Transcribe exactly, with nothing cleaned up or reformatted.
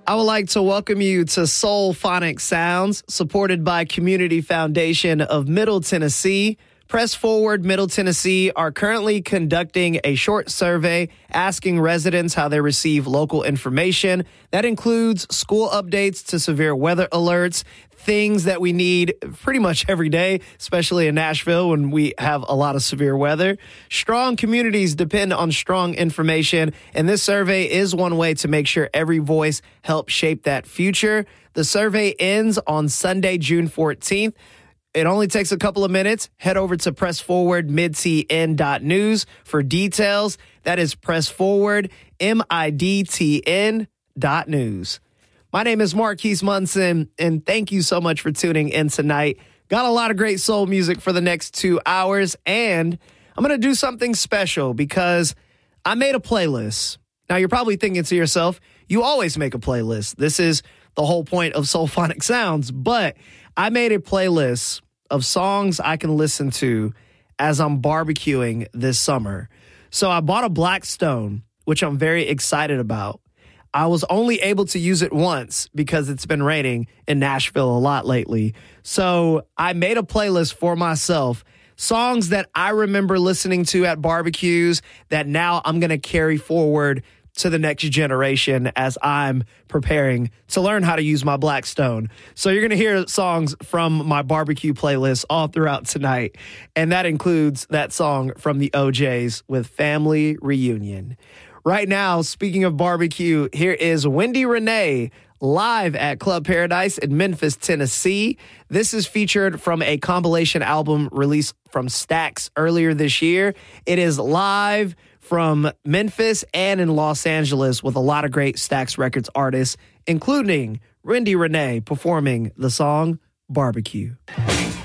I would like to welcome you to Soul Phonic Sounds, supported by Community Foundation of Middle Tennessee. Press Forward Middle Tennessee are currently conducting a short survey asking residents how they receive local information. That includes school updates to severe weather alerts, things that we need pretty much every day, especially in Nashville when we have a lot of severe weather. Strong communities depend on strong information, and this survey is one way to make sure every voice helps shape that future. The survey ends on Sunday, June fourteenth. It only takes a couple of minutes. Head over to press forward mid t n dot news for details. That is press forward M I D T N dot news. My name is Marquise Munson, and thank you so much for tuning in tonight. Got a lot of great soul music for the next two hours, and I'm going to do something special because I made a playlist. Now, you're probably thinking to yourself, you always make a playlist. This is the whole point of Soul Phonic Sounds, but I made a playlist of songs I can listen to as I'm barbecuing this summer. So I bought a Blackstone, which I'm very excited about. I was only able to use it once because it's been raining in Nashville a lot lately. So I made a playlist for myself, songs that I remember listening to at barbecues that now I'm going to carry forward to the next generation as I'm preparing to learn how to use my Blackstone. So you're going to hear songs from my barbecue playlist all throughout tonight. And that includes that song from the O Js with Family Reunion. Right now, speaking of barbecue, here is Wendy Renee live at Club Paradise in Memphis, Tennessee. This is featured from a compilation album released from Stax earlier this year. It is live from Memphis and in Los Angeles with a lot of great Stax Records artists, including Wendy Renee performing the song Barbecue.